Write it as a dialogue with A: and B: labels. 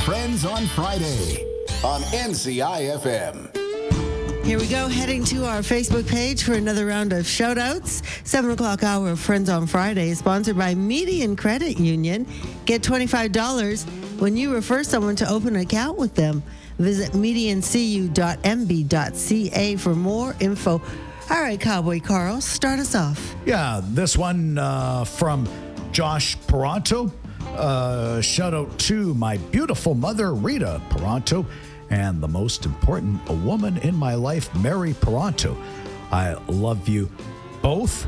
A: Friends on Friday on NCIFM.
B: Here we go, heading to our Facebook page for another round of shout-outs. 7 o'clock hour of Friends on Friday is sponsored by Median Credit Union. Get $25 when you refer someone to open an account with them. Visit mediancu.mb.ca for more info. All right, Cowboy Carl, start us off.
C: Yeah, this one from Josh Peranto. Shout out to my beautiful mother, Rita Peranto, and the most important woman in my life, Mary Peranto. I love you both.